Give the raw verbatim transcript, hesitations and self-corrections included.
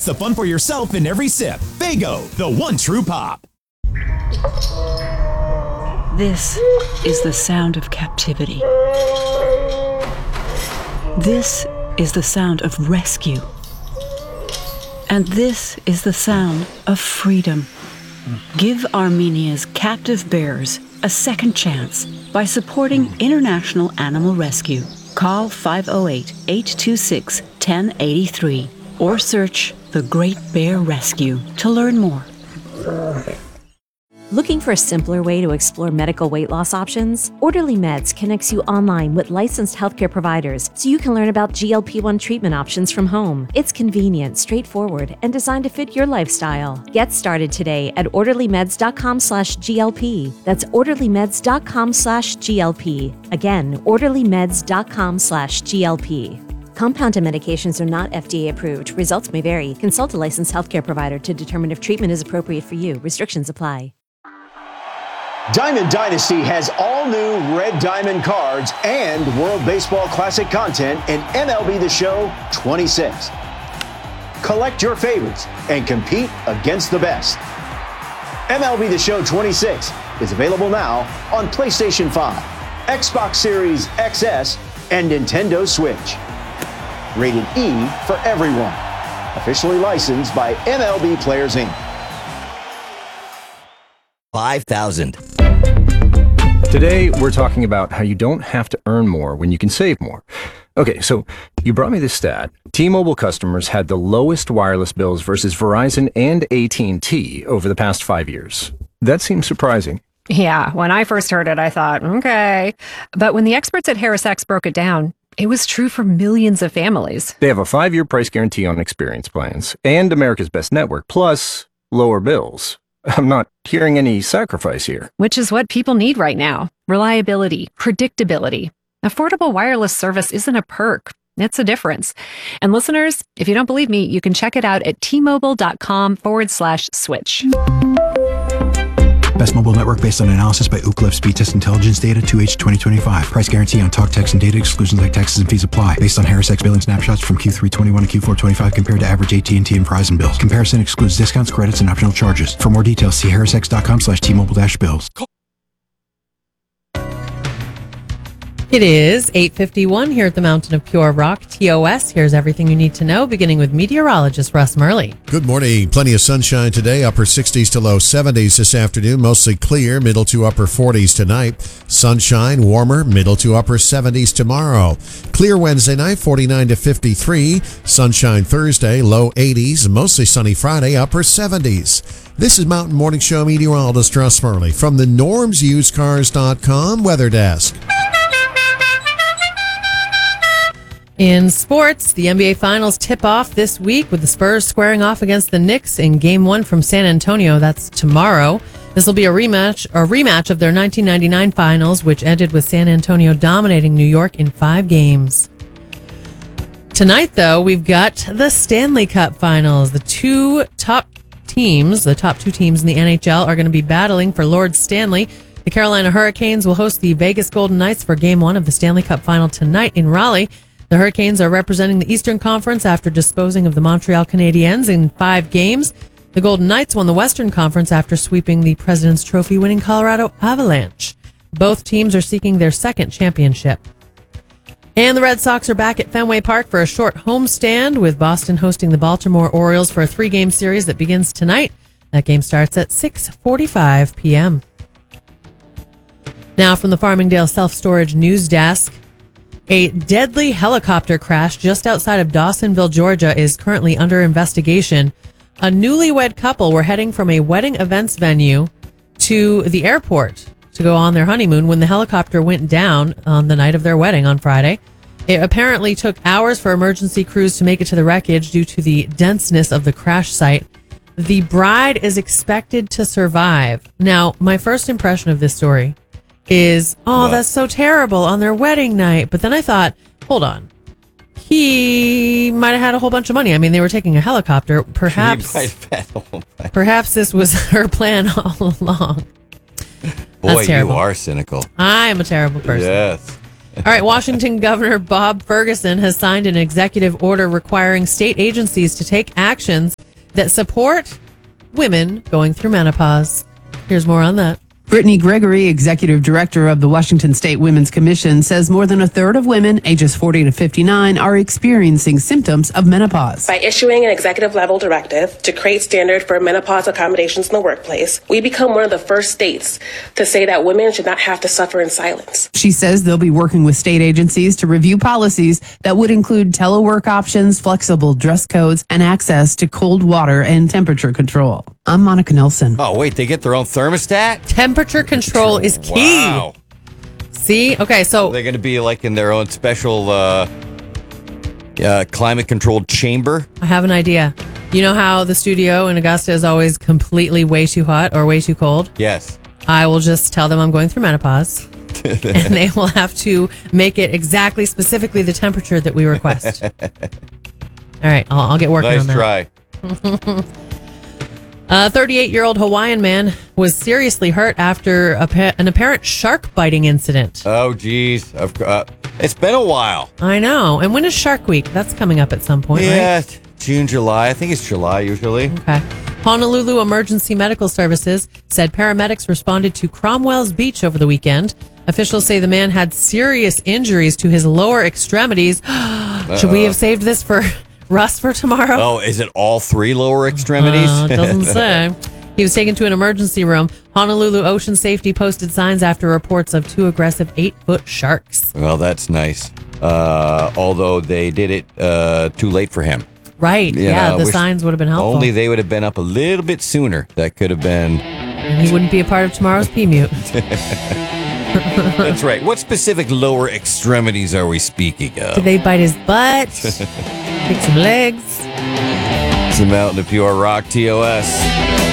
Gets the fun for yourself in every sip. Faygo, the one true pop. This is the sound of captivity. This is the sound of rescue. And this is the sound of freedom. Give Armenia's captive bears a second chance by supporting International Animal Rescue. Call five oh eight, eight two six, one oh eight three or search The Great Bear Rescue to learn more. Looking for a simpler way to explore medical weight loss options? Orderly Meds connects you online with licensed healthcare providers so you can learn about G L P one treatment options from home. It's convenient, straightforward, and designed to fit your lifestyle. Get started today at orderlymeds.com slash GLP. That's orderlymeds.com slash GLP. Again, orderlymeds.com slash GLP. Compounded medications are not F D A approved. Results may vary. Consult a licensed healthcare provider to determine if treatment is appropriate for you. Restrictions apply. Diamond Dynasty has all new Red Diamond cards and World Baseball Classic content in M L B The Show twenty-six. Collect your favorites and compete against the best. M L B The Show twenty-six is available now on PlayStation five, Xbox Series X S, and Nintendo Switch. Rated E for everyone. Officially licensed by M L B Players, Incorporated. five thousand. Today, we're talking about how you don't have to earn more when you can save more. Okay, so you brought me this stat. T-Mobile customers had the lowest wireless bills versus Verizon and A T and T over the past five years. That seems surprising. Yeah, when I first heard it, I thought, okay. But when the experts at HarrisX broke it down, it was true for millions of families. They have a five-year price guarantee on experience plans and America's Best Network, plus lower bills. I'm not hearing any sacrifice here. Which is what people need right now. Reliability, predictability. Affordable wireless service isn't a perk. It's a difference. And listeners, if you don't believe me, you can check it out at tmobile.com forward slash switch. Best mobile network based on analysis by Ookla Speed Test Intelligence Data two H twenty twenty-five. Price guarantee on talk, text, and data. Exclusions like taxes and fees apply. Based on HarrisX billing snapshots from Q three twenty-one to Q four twenty-five compared to average A T and T and Verizon bills. Comparison excludes discounts, credits, and optional charges. For more details, see harrisx.com slash T-Mobile-bills. It is eight fifty-one here at the Mountain of Pure Rock, T O S. Here's everything you need to know, beginning with meteorologist Russ Murley. Good morning. Plenty of sunshine today, upper sixties to low seventies this afternoon, mostly clear, middle to upper forties tonight. Sunshine, warmer, middle to upper seventies tomorrow. Clear Wednesday night, forty-nine to fifty-three. Sunshine Thursday, low eighties, mostly sunny Friday, upper seventies. This is Mountain Morning Show meteorologist Russ Murley from the norms used cars dot com Weather Desk. In sports, the N B A Finals tip off this week with the Spurs squaring off against the Knicks in Game One from San Antonio. That's tomorrow. This will be a rematch, a rematch of their nineteen ninety-nine Finals, which ended with San Antonio dominating New York in five games. Tonight, though, we've got the Stanley Cup Finals. The two top teams, the top two teams in the N H L, are going to be battling for Lord Stanley. The Carolina Hurricanes will host the Vegas Golden Knights for Game One of the Stanley Cup Final tonight in Raleigh. The Hurricanes are representing the Eastern Conference after disposing of the Montreal Canadiens in five games. The Golden Knights won the Western Conference after sweeping the President's Trophy-winning Colorado Avalanche. Both teams are seeking their second championship. And the Red Sox are back at Fenway Park for a short homestand, with Boston hosting the Baltimore Orioles for a three-game series that begins tonight. That game starts at six forty-five p.m. Now from the Farmingdale Self-Storage News Desk. A deadly helicopter crash just outside of Dawsonville, Georgia, is currently under investigation. A newlywed couple were heading from a wedding events venue to the airport to go on their honeymoon when the helicopter went down on the night of their wedding on Friday. It apparently took hours for emergency crews to make it to the wreckage due to the denseness of the crash site. The bride is expected to survive. Now, my first impression of this story is, oh, what? That's so terrible on their wedding night. But then I thought, hold on. He might have had a whole bunch of money. I mean, they were taking a helicopter. Perhaps, perhaps this was her plan all along. Boy, you are cynical. I am a terrible person. Yes. All right, Washington Governor Bob Ferguson has signed an executive order requiring state agencies to take actions that support women going through menopause. Here's more on that. Brittany Gregory, executive director of the Washington State Women's Commission, says more than a third of women ages forty to fifty-nine are experiencing symptoms of menopause. By issuing an executive level directive to create standard for menopause accommodations in the workplace, we become one of the first states to say that women should not have to suffer in silence. She says they'll be working with state agencies to review policies that would include telework options, flexible dress codes, and access to cold water and temperature control. I'm Monica Nelson. Oh, wait, they get their own thermostat? Temperature control is key. Wow. See? Okay, so... They're going to be like in their own special uh, uh, climate-controlled chamber? I have an idea. You know how the studio in Augusta is always completely way too hot or way too cold? Yes. I will just tell them I'm going through menopause. And they will have to make it exactly, specifically the temperature that we request. All right, I'll, I'll get working nice on that. Nice try. A thirty-eight-year-old Hawaiian man was seriously hurt after a pa- an apparent shark biting incident. Oh, geez. I've, uh, it's been a while. I know. And when is Shark Week? That's coming up at some point, yeah, right? June, July. I think it's July usually. Okay. Honolulu Emergency Medical Services said paramedics responded to Cromwell's Beach over the weekend. Officials say the man had serious injuries to his lower extremities. Should we have saved this for... Russ for tomorrow? Oh, is it all three lower extremities? Uh, it doesn't say. He was taken to an emergency room. Honolulu Ocean Safety posted signs after reports of two aggressive eight-foot sharks. Well, that's nice. Uh, although they did it uh, too late for him. Right. You yeah, know, the wish signs would have been helpful. Only they would have been up a little bit sooner. That could have been... And he wouldn't be a part of tomorrow's P-Mute. That's right. What specific lower extremities are we speaking of? Did they bite his butt? Take some legs? Some out in the pure rock T O S.